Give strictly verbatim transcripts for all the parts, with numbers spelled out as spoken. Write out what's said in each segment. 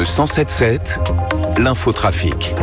Le cent sept sept, l'infotrafic.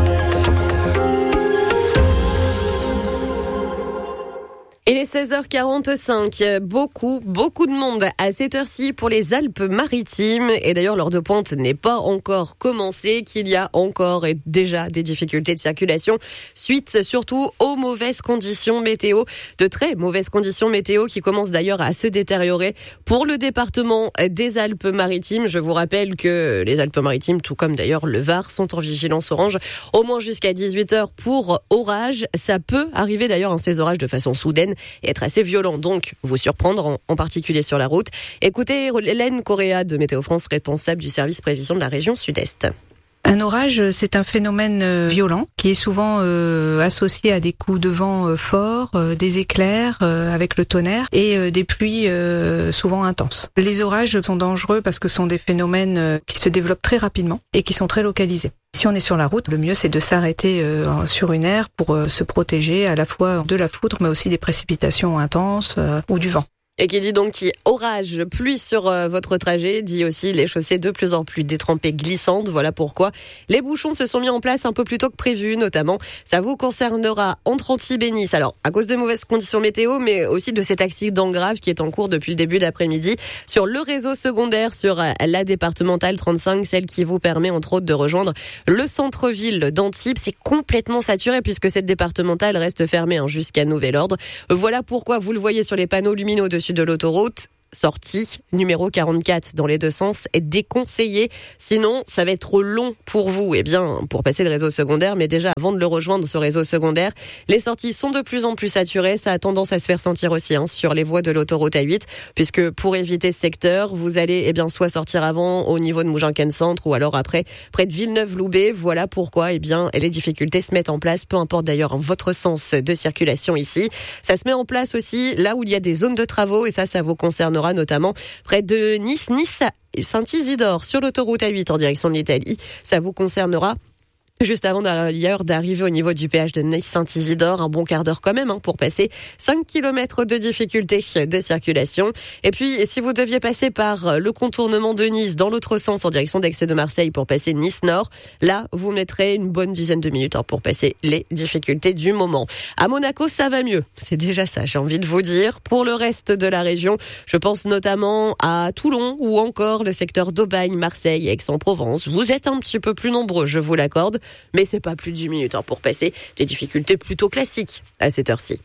Il est seize heures quarante-cinq, beaucoup, beaucoup de monde à cette heure-ci pour les Alpes-Maritimes. Et d'ailleurs, l'heure de pointe n'est pas encore commencée, qu'il y a encore et déjà des difficultés de circulation, suite surtout aux mauvaises conditions météo, de très mauvaises conditions météo qui commencent d'ailleurs à se détériorer pour le département des Alpes-Maritimes. Je vous rappelle que les Alpes-Maritimes, tout comme d'ailleurs le Var, sont en vigilance orange, au moins jusqu'à dix-huit heures pour orage. Ça peut arriver d'ailleurs, hein, ces orages de façon soudaine, et être assez violent, donc vous surprendre en, en particulier sur la route. Écoutez Hélène Correa de Météo France, responsable du service prévision de la région Sud-Est. Un orage, c'est un phénomène violent qui est souvent euh, associé à des coups de vent euh, forts, euh, des éclairs euh, avec le tonnerre et euh, des pluies euh, souvent intenses. Les orages sont dangereux parce que ce sont des phénomènes euh, qui se développent très rapidement et qui sont très localisés. Si on est sur la route, le mieux c'est de s'arrêter euh, sur une aire pour euh, se protéger à la fois de la foudre mais aussi des précipitations intenses euh, ou du vent. Et qui dit donc qui orage, pluie sur euh, votre trajet, dit aussi les chaussées de plus en plus détrempées, glissantes. Voilà pourquoi les bouchons se sont mis en place un peu plus tôt que prévu, notamment. Ça vous concernera entre Antibes-Nice. Alors, à cause des mauvaises conditions météo, mais aussi de cet accident grave qui est en cours depuis le début d'après-midi sur le réseau secondaire, sur euh, la départementale trente-cinq, celle qui vous permet entre autres de rejoindre le centre-ville d'Antibes. C'est complètement saturé puisque cette départementale reste fermée hein, jusqu'à nouvel ordre. Voilà pourquoi vous le voyez sur les panneaux lumineux au-dessus de l'autoroute. Sortie numéro quarante-quatre dans les deux sens est déconseillée. Sinon, ça va être trop long pour vous. Eh bien, pour passer le réseau secondaire, mais déjà avant de le rejoindre, ce réseau secondaire, les sorties sont de plus en plus saturées. Ça a tendance à se faire sentir aussi hein, sur les voies de l'autoroute A huit, puisque pour éviter ce secteur, vous allez eh bien soit sortir avant au niveau de Mougins-Ken Centre ou alors après près de Villeneuve-Loubet. Voilà pourquoi eh bien les difficultés se mettent en place. Peu importe d'ailleurs hein, votre sens de circulation ici. Ça se met en place aussi là où il y a des zones de travaux et ça, ça vous concerne notamment près de Nice, Nice et Saint-Isidore sur l'autoroute A huit en direction de l'Italie. Ça vous concernera juste avant d'ailleurs d'arriver au niveau du péage de Nice-Saint-Isidore, un bon quart d'heure quand même hein, pour passer cinq kilomètres de difficulté de circulation. Et puis, si vous deviez passer par le contournement de Nice dans l'autre sens en direction d'Aix et de Marseille pour passer Nice-Nord, là, vous mettrez une bonne dizaine de minutes hein, pour passer les difficultés du moment. À Monaco, ça va mieux. C'est déjà ça, j'ai envie de vous dire. Pour le reste de la région, je pense notamment à Toulon ou encore le secteur d'Aubagne, Marseille, Aix-en-Provence. Vous êtes un petit peu plus nombreux, je vous l'accorde. Mais c'est pas plus de dix minutes hein, pour passer des difficultés plutôt classiques à cette heure-ci.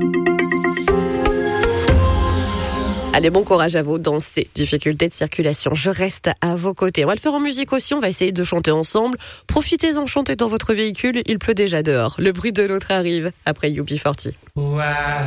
Allez, bon courage à vous dans ces difficultés de circulation. Je reste à vos côtés. On va le faire en musique aussi, on va essayer de chanter ensemble. Profitez-en, chantez dans votre véhicule, il pleut déjà dehors. Le bruit de l'autre arrive après U B quarante. Wow.